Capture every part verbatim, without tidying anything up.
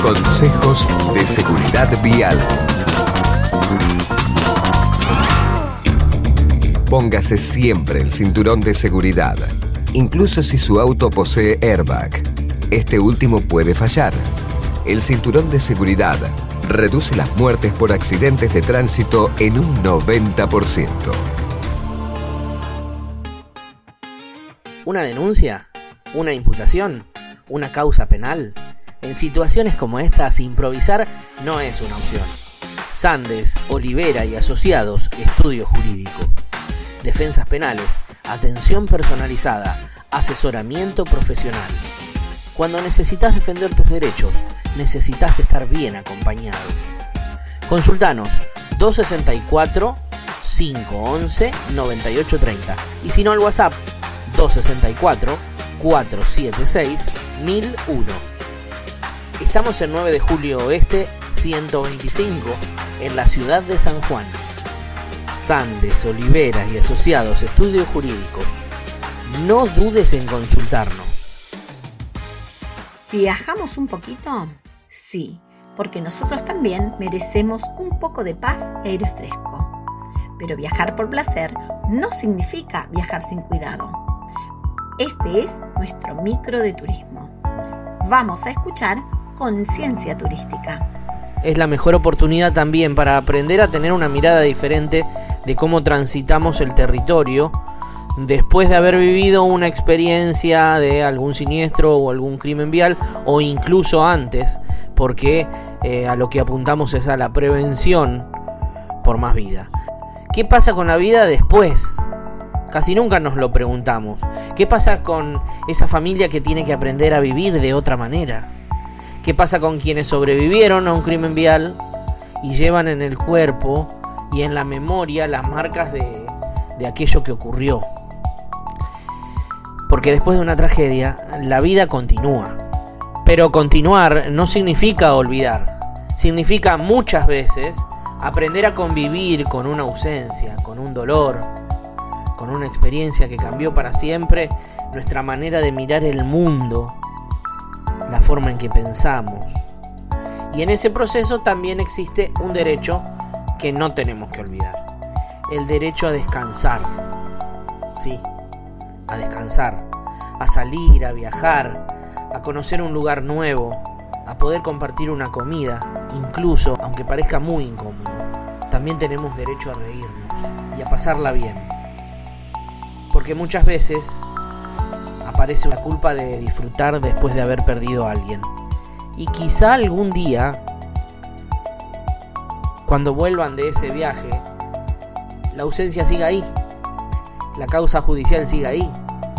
Consejos de seguridad vial. Póngase siempre el cinturón de seguridad, incluso si su auto posee airbag. Este último puede fallar. El cinturón de seguridad reduce las muertes por accidentes de tránsito en un noventa por ciento. ¿Una denuncia? ¿Una imputación? ¿Una causa penal? En situaciones como estas, improvisar no es una opción. Sandes, Olivera y Asociados, Estudio Jurídico. Defensas penales, atención personalizada, asesoramiento profesional. Cuando necesitas defender tus derechos, necesitas estar bien acompañado. Consultanos dos sesenta y cuatro, cinco once, noventa y ocho treinta y si no al WhatsApp dos sesenta y cuatro, cuatro setenta y seis, mil uno. Estamos en nueve de julio Oeste ciento veinticinco en la ciudad de San Juan. Sandes, Olivera y Asociados Estudios Jurídicos. No dudes en consultarnos. ¿Viajamos un poquito? Sí, porque nosotros también merecemos un poco de paz y aire fresco. Pero viajar por placer no significa viajar sin cuidado. Este es nuestro micro de turismo. Vamos a escuchar Conciencia Turística. Es la mejor oportunidad también para aprender a tener una mirada diferente de cómo transitamos el territorio después de haber vivido una experiencia de algún siniestro o algún crimen vial, o incluso antes, porque eh, a lo que apuntamos es a la prevención por más vida. ¿Qué pasa con la vida después? Casi nunca nos lo preguntamos. ¿Qué pasa con esa familia que tiene que aprender a vivir de otra manera? ¿Qué pasa con quienes sobrevivieron a un crimen vial y llevan en el cuerpo y en la memoria las marcas de, de aquello que ocurrió? Porque después de una tragedia, la vida continúa. Pero continuar no significa olvidar. Significa muchas veces aprender a convivir con una ausencia, con un dolor, con una experiencia que cambió para siempre nuestra manera de mirar el mundo, la forma en que pensamos. Y en ese proceso también existe un derecho que no tenemos que olvidar. El derecho a descansar. Sí, a descansar, a salir, a viajar, a conocer un lugar nuevo, a poder compartir una comida, incluso aunque parezca muy incómodo. También tenemos derecho a reírnos y a pasarla bien. Porque muchas veces aparece la culpa de disfrutar después de haber perdido a alguien. Y quizá algún día, cuando vuelvan de ese viaje, la ausencia siga ahí, la causa judicial siga ahí,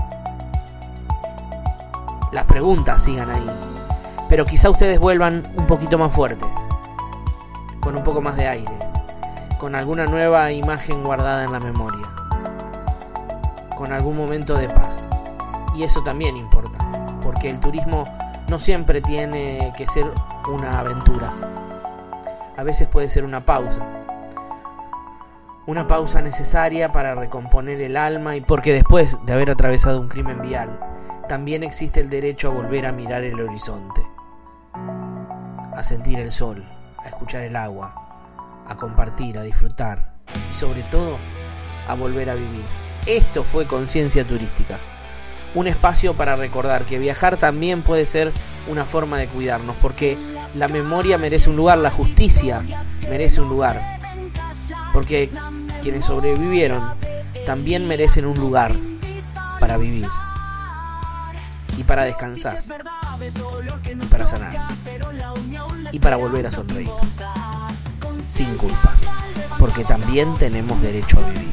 las preguntas sigan ahí, pero quizá ustedes vuelvan un poquito más fuertes, con un poco más de aire, con alguna nueva imagen guardada en la memoria, con algún momento de paz. Y eso también importa, porque el turismo no siempre tiene que ser una aventura. A veces puede ser una pausa. Una pausa necesaria para recomponer el alma, y porque después de haber atravesado un crimen vial, también existe el derecho a volver a mirar el horizonte, a sentir el sol, a escuchar el agua, a compartir, a disfrutar y sobre todo a volver a vivir. Esto fue Conciencia Turística, un espacio para recordar que viajar también puede ser una forma de cuidarnos, porque la memoria merece un lugar, la justicia merece un lugar, porque quienes sobrevivieron también merecen un lugar para vivir y para descansar y para sanar y para volver a sonreír sin culpas, porque también tenemos derecho a vivir.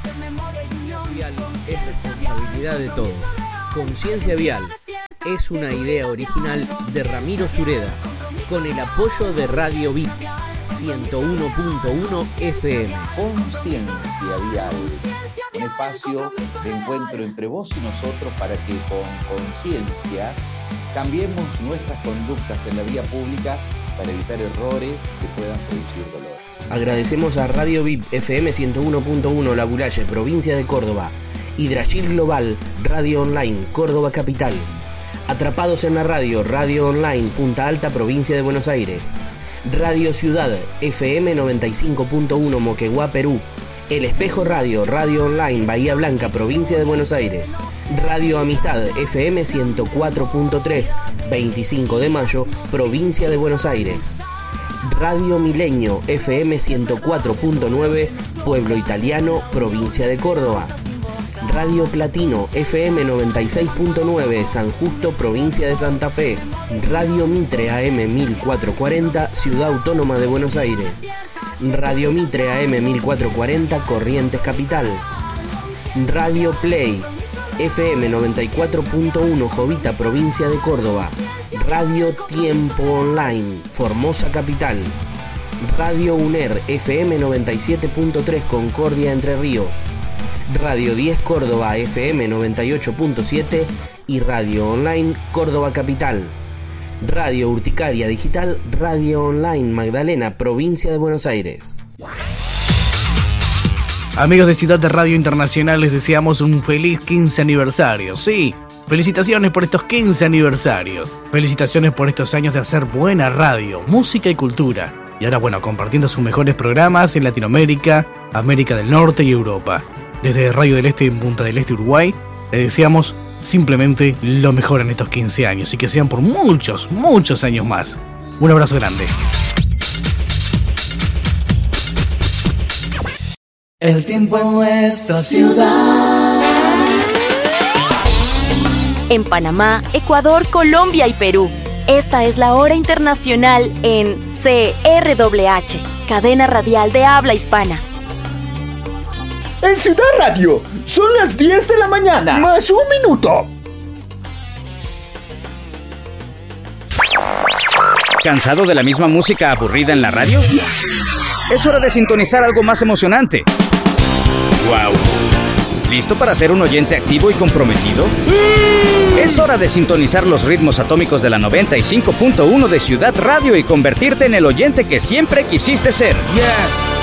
Es responsabilidad de todos. Conciencia Vial es una idea original de Ramiro Sureda, con el apoyo de Radio V I P ciento uno punto uno F M. Conciencia Vial, un espacio de encuentro entre vos y nosotros para que con conciencia cambiemos nuestras conductas en la vía pública para evitar errores que puedan producir dolor. Agradecemos a Radio V I P F M ciento uno punto uno La Bulaye, provincia de Córdoba, Hydragil Global, Radio Online, Córdoba Capital. Atrapados en la radio, Radio Online, Punta Alta, provincia de Buenos Aires. Radio Ciudad, F M noventa y cinco punto uno, Moquegua, Perú. El Espejo Radio, Radio Online, Bahía Blanca, provincia de Buenos Aires. Radio Amistad, F M ciento cuatro punto tres, veinticinco de mayo, provincia de Buenos Aires. Radio Milenio, F M ciento cuatro punto nueve, Pueblo Italiano, provincia de Córdoba. Radio Platino, F M noventa y seis punto nueve, San Justo, provincia de Santa Fe. Radio Mitre, A M mil cuatrocientos cuarenta, Ciudad Autónoma de Buenos Aires. Radio Mitre, A M mil cuatrocientos cuarenta, Corrientes Capital. Radio Play, F M noventa y cuatro punto uno, Jovita, provincia de Córdoba. Radio Tiempo Online, Formosa Capital. Radio UNER, F M noventa y siete punto tres, Concordia, Entre Ríos. Radio diez Córdoba, F M noventa y ocho punto siete y Radio Online Córdoba Capital. Radio Urticaria Digital, Radio Online Magdalena, provincia de Buenos Aires. Amigos de Ciudad de Radio Internacional, les deseamos un feliz quince aniversario. Sí, felicitaciones por estos quince aniversarios. Felicitaciones por estos años de hacer buena radio, música y cultura. Y ahora, bueno, compartiendo sus mejores programas en Latinoamérica, América del Norte y Europa. Desde Radio del Este en Punta del Este, Uruguay, les deseamos simplemente lo mejor en estos quince años y que sean por muchos, muchos años más. Un abrazo grande. El tiempo en nuestra ciudad. En Panamá, Ecuador, Colombia y Perú. Esta es la hora internacional en C R W H, cadena radial de habla hispana. En Ciudad Radio, son las diez de la mañana, más un minuto. ¿Cansado de la misma música aburrida en la radio? Es hora de sintonizar algo más emocionante. ¡Wow! ¿Listo para ser un oyente activo y comprometido? ¡Sí! Es hora de sintonizar los ritmos atómicos de la noventa y cinco punto uno de Ciudad Radio y convertirte en el oyente que siempre quisiste ser. ¡Yes!